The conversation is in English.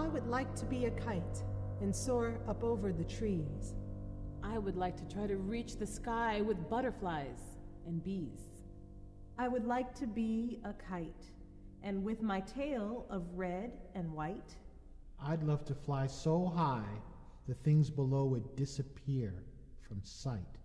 I would like to be a kite and soar up over the trees. I would like to try to reach the sky with butterflies and bees. I would like to be a kite, and with my tail of red and white. I'd love to fly so high the things below would disappear from sight.